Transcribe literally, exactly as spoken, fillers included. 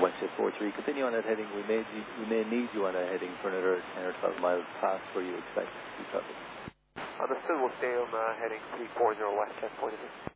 West Jet four three, continue on that heading. We may, we may need you on that heading for another ten or twelve miles past where you expect to be traveling. Understood, we'll stay on uh, heading three four zero West Jet four three.